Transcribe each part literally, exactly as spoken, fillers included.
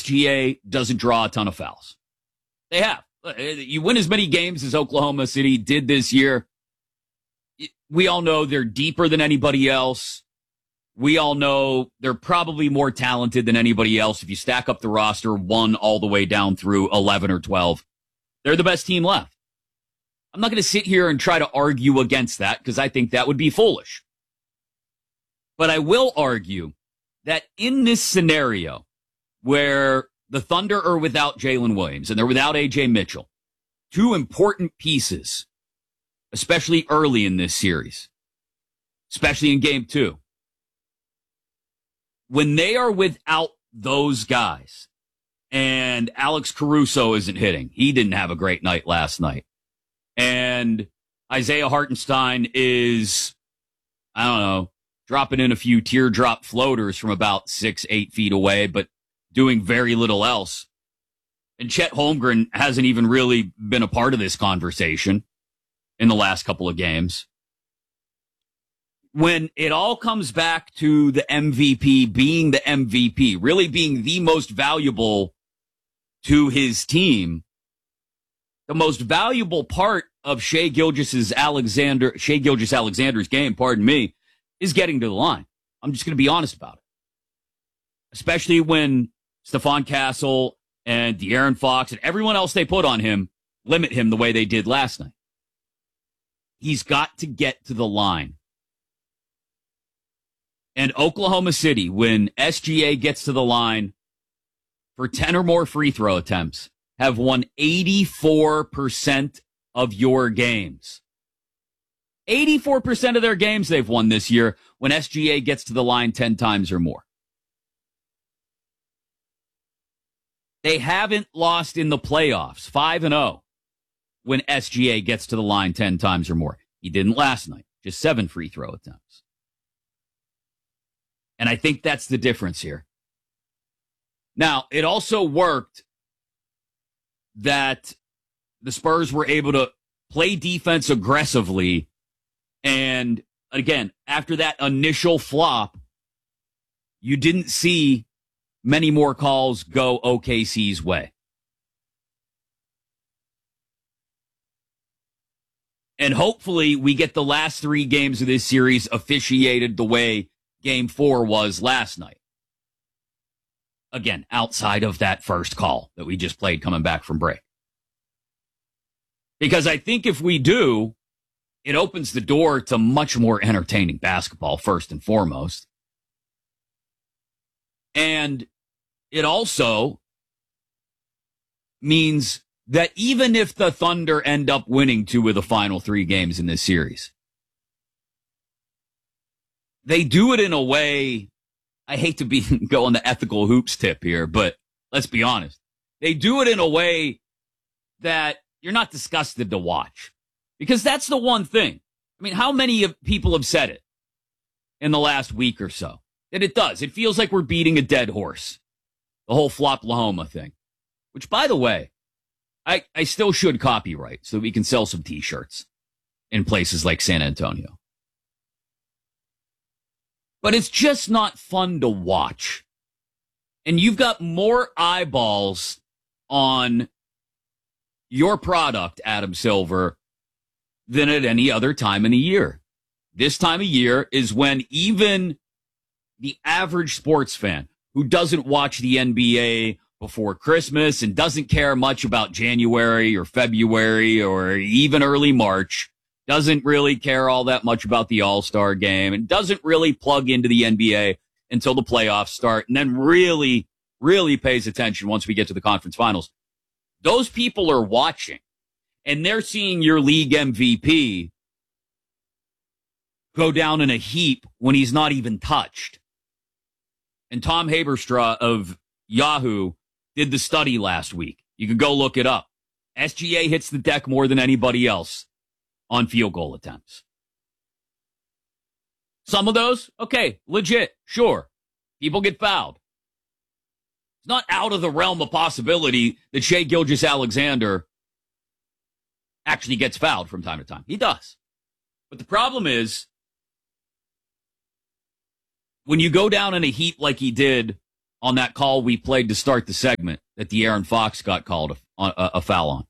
G A doesn't draw a ton of fouls. They have. You win as many games as Oklahoma City did this year. We all know they're deeper than anybody else. We all know they're probably more talented than anybody else. If you stack up the roster one all the way down through eleven or twelve, they're the best team left. I'm not going to sit here and try to argue against that because I think that would be foolish. But I will argue that in this scenario where the Thunder are without Jalen Williams and they're without A J Mitchell, two important pieces, especially early in this series, especially in game two. When they are without those guys and Alex Caruso isn't hitting, he didn't have a great night last night. And Isaiah Hartenstein is, I don't know, dropping in a few teardrop floaters from about six, eight feet away, but doing very little else. And Chet Holmgren hasn't even really been a part of this conversation in the last couple of games. When it all comes back to the M V P being the M V P, really being the most valuable to his team, the most valuable part of Shai Gilgeous Alexander, Shai Gilgeous Alexander's game, pardon me, is getting to the line. I'm just going to be honest about it. Especially when Stephon Castle and De'Aaron Fox and everyone else they put on him limit him the way they did last night. He's got to get to the line. And Oklahoma City, when S G A gets to the line for ten or more free throw attempts, have won eighty-four percent of your games. eighty-four percent of their games they've won this year when S G A gets to the line ten times or more. They haven't lost in the playoffs, five and oh, when S G A gets to the line ten times or more. He didn't last night, just seven free throw attempts. And I think that's the difference here. Now, it also worked that the Spurs were able to play defense aggressively. And again, after that initial flop, you didn't see many more calls go O K C's way. And hopefully we get the last three games of this series officiated the way Game four was last night. Again, outside of that first call that we just played coming back from break. Because I think if we do, it opens the door to much more entertaining basketball, first and foremost. And it also means that even if the Thunder end up winning two of the final three games in this series, they do it in a way, I hate to be go on the ethical hoops tip here, but let's be honest. They do it in a way that you're not disgusted to watch. Because that's the one thing. I mean, how many of people have said it in the last week or so? That it does. It feels like we're beating a dead horse. The whole Flop-Lahoma thing. Which, by the way, I, I still should copyright so that we can sell some t-shirts in places like San Antonio. But it's just not fun to watch. And you've got more eyeballs on your product, Adam Silver, than at any other time in the year. This time of year is when even the average sports fan who doesn't watch the N B A before Christmas and doesn't care much about January or February or even early March, doesn't really care all that much about the All-Star game, and doesn't really plug into the N B A until the playoffs start, and then really, really pays attention once we get to the conference finals. Those people are watching, and they're seeing your league M V P go down in a heap when he's not even touched. And Tom Haberstra of Yahoo did the study last week. You can go look it up. S G A hits the deck more than anybody else on field goal attempts. Some of those, okay, legit, sure. People get fouled. It's not out of the realm of possibility that Shai Gilgeous Alexander actually gets fouled from time to time. He does. But the problem is, when you go down in a heat like he did on that call we played to start the segment that De'Aaron Fox got called a, a, a foul on.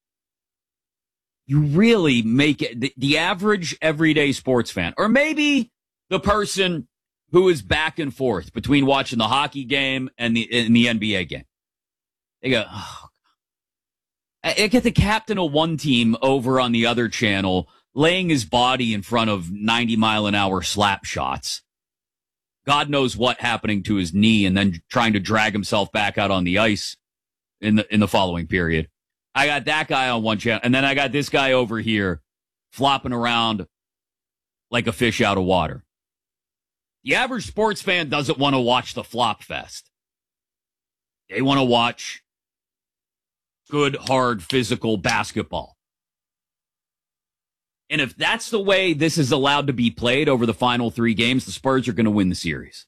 You really make it the, the average everyday sports fan, or maybe the person who is back and forth between watching the hockey game and the, and the N B A game. They go, oh, I get the captain of one team over on the other channel laying his body in front of ninety mile an hour slap shots. God knows what happening to his knee, and then trying to drag himself back out on the ice in the, in the following period. I got that guy on one channel, and then I got this guy over here flopping around like a fish out of water. The average sports fan doesn't want to watch the flop fest. They want to watch good, hard, physical basketball. And if that's the way this is allowed to be played over the final three games, the Spurs are going to win the series.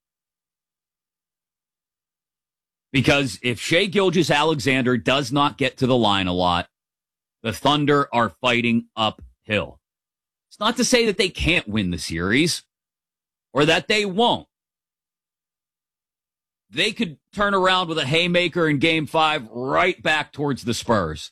Because if Shai Gilgeous-Alexander does not get to the line a lot, the Thunder are fighting uphill. It's not to say that they can't win the series or that they won't. They could turn around with a haymaker in game five right back towards the Spurs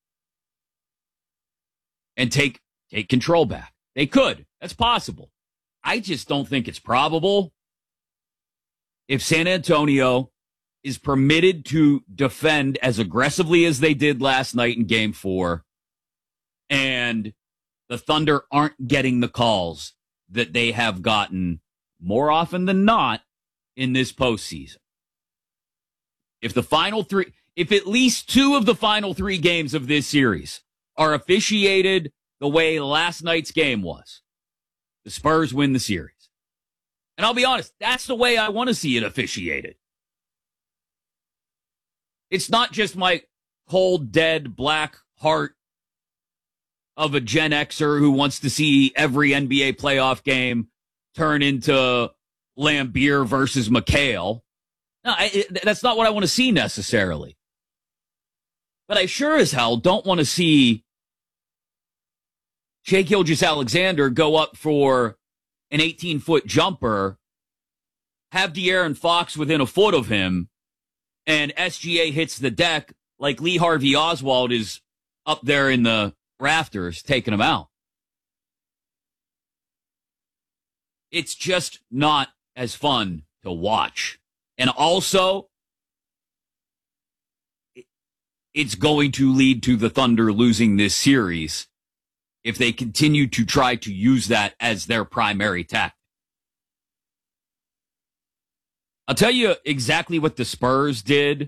and take take control back. They could. That's possible. I just don't think it's probable. If San Antonio is permitted to defend as aggressively as they did last night in game four, and the Thunder aren't getting the calls that they have gotten more often than not in this postseason. If the final three, if at least two of the final three games of this series are officiated the way last night's game was, the Spurs win the series. And I'll be honest, that's the way I want to see it officiated. It's not just my cold, dead, black heart of a Gen Xer who wants to see every N B A playoff game turn into Lambeer versus McHale. No, I, it, that's not what I want to see necessarily. But I sure as hell don't want to see Shai Gilgeous-Alexander go up for an eighteen-foot jumper, have De'Aaron Fox within a foot of him, and S G A hits the deck like Lee Harvey Oswald is up there in the rafters taking him out. It's just not as fun to watch. And also, it's going to lead to the Thunder losing this series if they continue to try to use that as their primary tactic. I'll tell you exactly what the Spurs did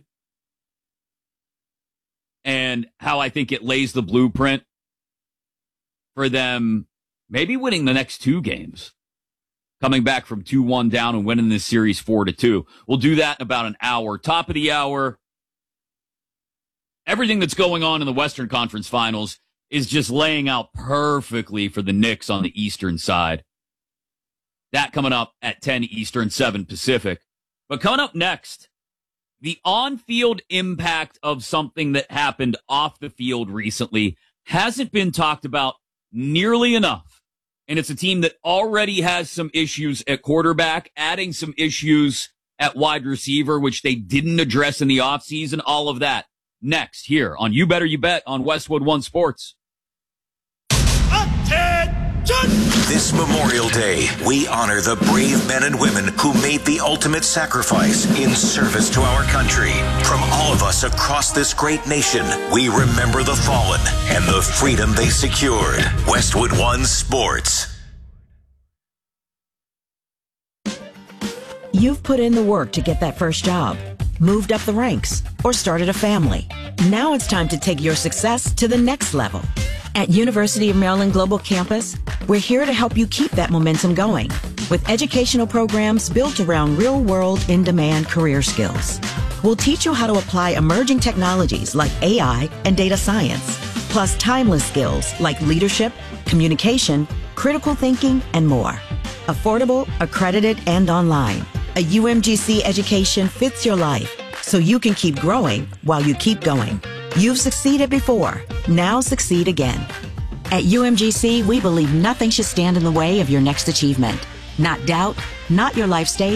and how I think it lays the blueprint for them maybe winning the next two games, coming back from two one down and winning this series four to two. We'll do that in about an hour. Top of the hour, everything that's going on in the Western Conference Finals is just laying out perfectly for the Knicks on the Eastern side. That coming up at ten Eastern, seven Pacific. But coming up next, the on-field impact of something that happened off the field recently hasn't been talked about nearly enough. And it's a team that already has some issues at quarterback, adding some issues at wide receiver, which they didn't address in the offseason. All of that next here on You Better You Bet on Westwood One Sports. This Memorial Day, we honor the brave men and women who made the ultimate sacrifice in service to our country. From all of us across this great nation, we remember the fallen and the freedom they secured. Westwood One Sports. You've put in the work to get that first job, moved up the ranks, or started a family. Now it's time to take your success to the next level. At University of Maryland Global Campus, we're here to help you keep that momentum going with educational programs built around real-world, in-demand career skills. We'll teach you how to apply emerging technologies like A I and data science, plus timeless skills like leadership, communication, critical thinking, and more. Affordable, accredited, and online. A U M G C education fits your life so you can keep growing while you keep going. You've succeeded before. Now succeed again. At U M G C, we believe nothing should stand in the way of your next achievement. Not doubt, not your life stage,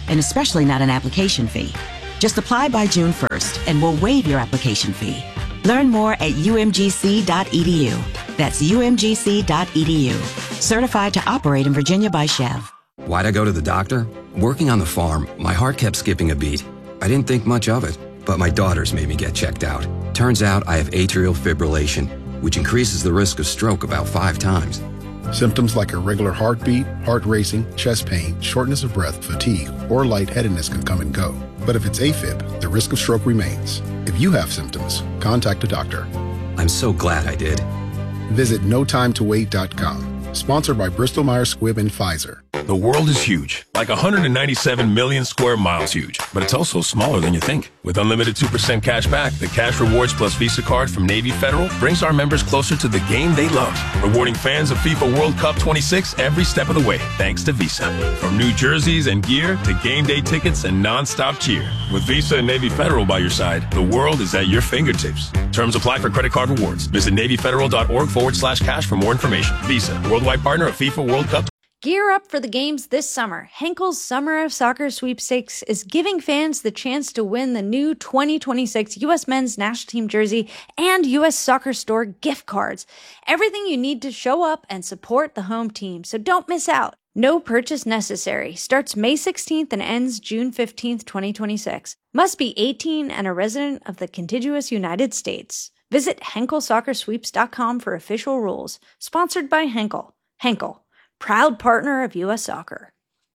and especially not an application fee. Just apply by June first, and we'll waive your application fee. Learn more at U M G C dot E D U. That's U M G C dot E D U. Certified to operate in Virginia by Chev. Why'd I go to the doctor? Working on the farm, my heart kept skipping a beat. I didn't think much of it, but my daughters made me get checked out. Turns out I have atrial fibrillation, which increases the risk of stroke about five times. Symptoms like irregular heartbeat, heart racing, chest pain, shortness of breath, fatigue, or lightheadedness can come and go. But if it's AFib, the risk of stroke remains. If you have symptoms, contact a doctor. I'm so glad I did. Visit no time to wait dot com. Sponsored by Bristol Myers Squibb and Pfizer. The world is huge, like one hundred ninety-seven million square miles huge, but it's also smaller than you think. With unlimited two percent cash back, the Cash Rewards Plus Visa card from Navy Federal brings our members closer to the game they love, rewarding fans of FIFA World Cup twenty-six every step of the way, thanks to Visa. From new jerseys and gear to game day tickets and non-stop cheer. With Visa and Navy Federal by your side, the world is at your fingertips. Terms apply for credit card rewards. Visit NavyFederal.org forward slash cash for more information. Visa, worldwide partner of FIFA World Cup. Gear up for the games this summer. Henkel's Summer of Soccer Sweepstakes is giving fans the chance to win the new twenty twenty-six U S Men's National Team jersey and U S Soccer Store gift cards. Everything you need to show up and support the home team, so don't miss out. No purchase necessary. Starts May sixteenth and ends June fifteenth, twenty twenty-six. Must be eighteen and a resident of the contiguous United States. Visit Henkel Soccer Sweeps dot com for official rules. Sponsored by Henkel. Henkel, proud partner of U S Soccer.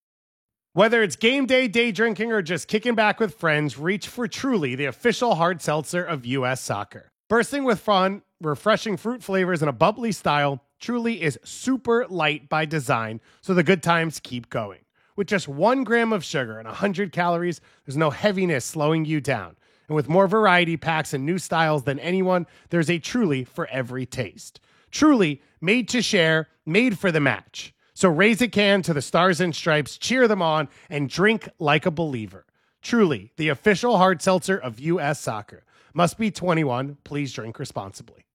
Whether it's game day, day drinking, or just kicking back with friends, reach for Truly, the official hard seltzer of U S Soccer. Bursting with fun, refreshing fruit flavors, and a bubbly style, Truly is super light by design, so the good times keep going. With just one gram of sugar and one hundred calories, there's no heaviness slowing you down. And with more variety packs and new styles than anyone, there's a Truly for every taste. Truly, made to share, made for the match. So raise a can to the Stars and Stripes, cheer them on, and drink like a believer. Truly, the official hard seltzer of U S Soccer. Must be twenty-one. Please drink responsibly.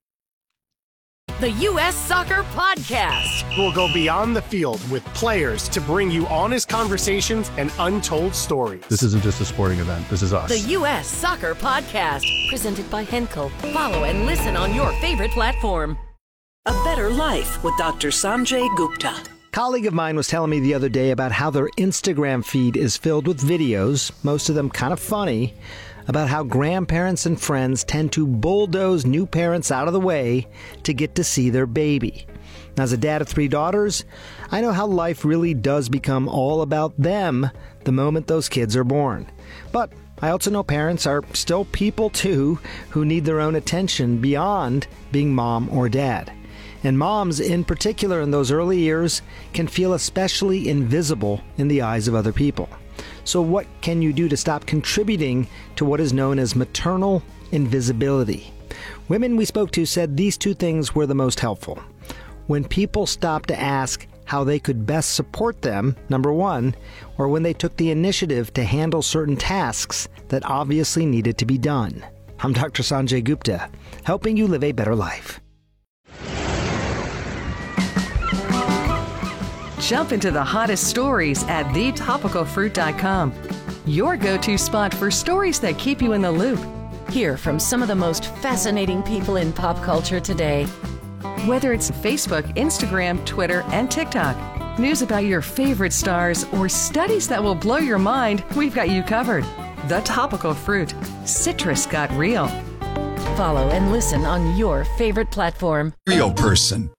The U S Soccer Podcast We'll go beyond the field with players to bring you honest conversations and untold stories. This isn't just a sporting event. This is us. The U S Soccer Podcast, presented by Henkel. Follow and listen on your favorite platform. A Better Life with Doctor Sanjay Gupta. A colleague of mine was telling me the other day about how their Instagram feed is filled with videos, most of them kind of funny, about how grandparents and friends tend to bulldoze new parents out of the way to get to see their baby. Now, as a dad of three daughters, I know how life really does become all about them the moment those kids are born. But I also know parents are still people too who need their own attention beyond being mom or dad. And moms, in particular in those early years, can feel especially invisible in the eyes of other people. So what can you do to stop contributing to what is known as maternal invisibility? Women we spoke to said these two things were the most helpful. When people stopped to ask how they could best support them, number one, or when they took the initiative to handle certain tasks that obviously needed to be done. I'm Doctor Sanjay Gupta, helping you live a better life. Jump into the hottest stories at the topical fruit dot com. Your go-to spot for stories that keep you in the loop. Hear from some of the most fascinating people in pop culture today. Whether it's Facebook, Instagram, Twitter, and TikTok, news about your favorite stars, or studies that will blow your mind, we've got you covered. The Topical Fruit. Citrus got real. Follow and listen on your favorite platform. Real person.